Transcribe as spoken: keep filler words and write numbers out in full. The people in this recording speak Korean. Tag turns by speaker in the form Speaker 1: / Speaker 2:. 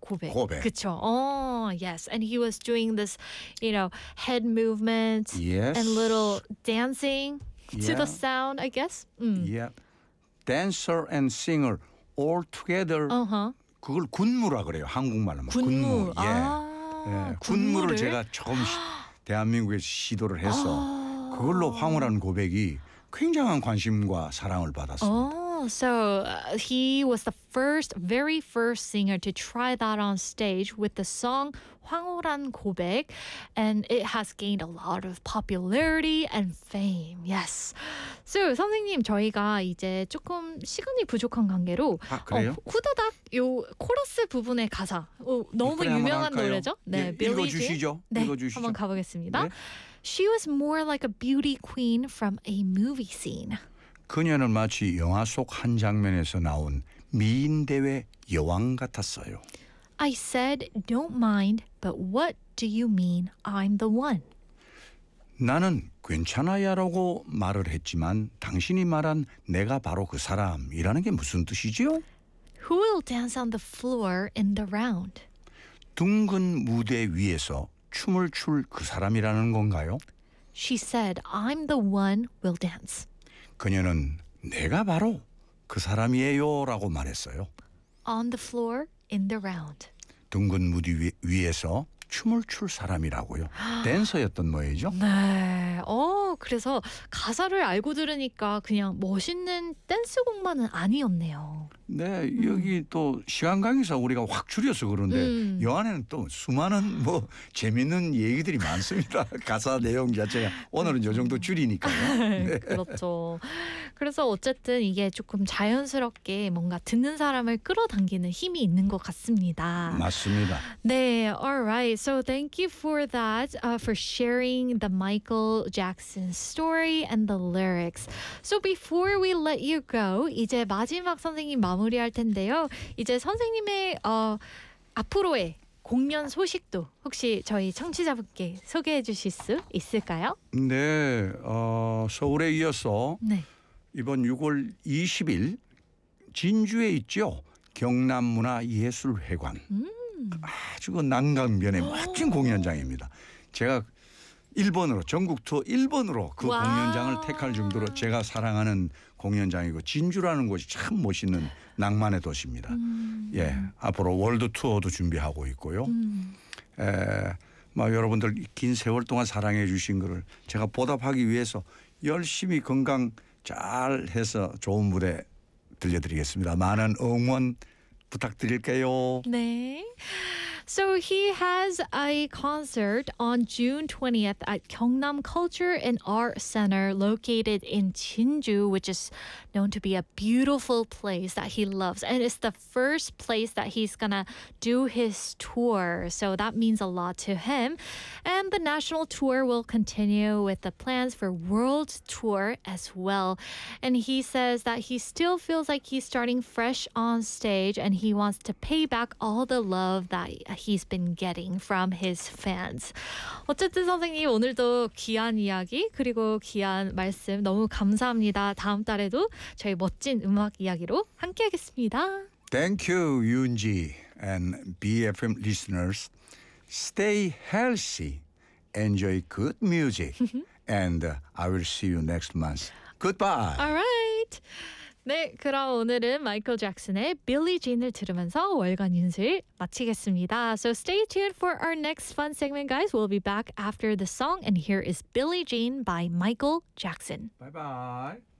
Speaker 1: 고백.
Speaker 2: 고백.
Speaker 1: 그쵸. Oh, yes. And he was doing this, you know, head movement
Speaker 2: Yes.
Speaker 1: and little dancing to
Speaker 2: Yeah.
Speaker 1: the sound, I guess. 음.
Speaker 2: Yeah. Dancer and singer all together.
Speaker 1: Uh-huh.
Speaker 2: 그걸 군무라 그래요. 한국말로.
Speaker 1: 군무.
Speaker 2: 예.
Speaker 1: 아,
Speaker 2: 예. 군무를
Speaker 1: 군무를?
Speaker 2: 제가 처음 시, 대한민국에서 시도를 해서
Speaker 1: 아.
Speaker 2: 그걸로 황홀한 고백이 굉장한 관심과 사랑을 받았습니다.
Speaker 1: Oh, so uh, he was the first, very first singer to try that on stage with the song 황홀한 고백, and it has gained a lot of popularity and fame. Yes. So 선생님, 저희가 이제 조금 시간이 부족한 관계로
Speaker 2: 아, 그래요?
Speaker 1: 어, 후다닥 요 코러스 부분의 가사 어, 너무
Speaker 2: 그래, 한번
Speaker 1: 유명한
Speaker 2: 할까요?
Speaker 1: 노래죠.
Speaker 2: 예,
Speaker 1: Billie Jean.
Speaker 2: 읽어주시죠.
Speaker 1: 네,
Speaker 2: 읽어주시죠.
Speaker 1: 한번 가보겠습니다.
Speaker 2: 네.
Speaker 1: She was more like a beauty queen from a movie scene.
Speaker 2: 그녀는 마치 영화 속 한 장면에서 나온 미인 대회 여왕 같았어요.
Speaker 1: I said, don't mind, but what do you mean I'm the one?
Speaker 2: 나는 괜찮아야라고 말을 했지만 당신이 말한 내가 바로 그 사람이라는 게 무슨 뜻이지요?
Speaker 1: Who will dance on the floor in the round?
Speaker 2: 둥근 무대 위에서 춤을 출 그 사람이라는 건가요?
Speaker 1: She said, I'm the one will dance.
Speaker 2: 그녀는 내가 바로 그 사람이에요라고 말했어요.
Speaker 1: On the floor in the round.
Speaker 2: 둥근 무대 위, 위에서 춤을 출 사람이라고요. 댄서였던 모양이죠.
Speaker 1: 네. 어, 그래서 가사를 알고 들으니까 그냥 멋있는 댄스곡만은 아니었네요.
Speaker 2: 네, 여기 또 시간 관계상 우리가 확 줄여서 그런데
Speaker 1: 음.
Speaker 2: 이 안에는 또 수많은 뭐 재밌는 얘기들이 많습니다. 가사 내용 자체가 오늘은 이 정도 줄이니까요. 네.
Speaker 1: 그렇죠. 그래서 어쨌든 이게 조금 자연스럽게 뭔가 듣는 사람을 끌어당기는 힘이 있는 것 같습니다.
Speaker 2: 맞습니다.
Speaker 1: 네, alright. So thank you for that, uh, for sharing the Michael Jackson story and the lyrics. So before we let you go, 이제 마지막 선생님 마무리할 텐데요. 이제 선생님의 어, 앞으로의 공연 소식도 혹시 저희 청취자분께 소개해 주실 수 있을까요?
Speaker 2: 네, 어, 서울에 이어서
Speaker 1: 네.
Speaker 2: 이번 유월 이십일 진주에 있죠. 경남문화예술회관.
Speaker 1: 음.
Speaker 2: 아주 그 난강변의 멋진 공연장입니다. 제가 일 번으로 전국 투어 일 번으로 그
Speaker 1: 와우.
Speaker 2: 공연장을 택할 정도로 제가 사랑하는 공연장이고 진주라는 곳이 참 멋있는 낭만의 도시입니다.
Speaker 1: 음.
Speaker 2: 예, 앞으로 월드 투어도 준비하고 있고요.
Speaker 1: 음.
Speaker 2: 에, 막 여러분들 긴 세월 동안 사랑해 주신 거를 제가 보답하기 위해서 열심히 건강 잘 해서 좋은 무대 들려드리겠습니다. 많은 응원 부탁드릴게요.
Speaker 1: 네. So he has a concert on June twentieth at Gyeongnam Culture and Art Center located in Jinju, which is known to be a beautiful place that he loves. And it's the first place that he's gonna do his tour. So that means a lot to him. And the national tour will continue with the plans for world tour as well. And he says that he still feels like he's starting fresh on stage and he wants to pay back all the love that he's been getting from his fans. 어쨌든 선생님 오늘도 귀한 이야기 그리고 귀한 말씀 너무 감사합니다. 다음 달에도 저희 멋진 음악 이야기로 함께하겠습니다.
Speaker 2: Thank you, 윤지 and 비에프엠 listeners. Stay healthy, enjoy good music, and I will see you next month. Goodbye.
Speaker 1: Alright. 네, 그럼 오늘은 마이클 잭슨의 Billie Jean을 들으면서 월간 윤슬 마치겠습니다. So stay tuned for our next fun segment, guys. We'll be back after the song, and here is Billie Jean by Michael Jackson.
Speaker 2: Bye bye.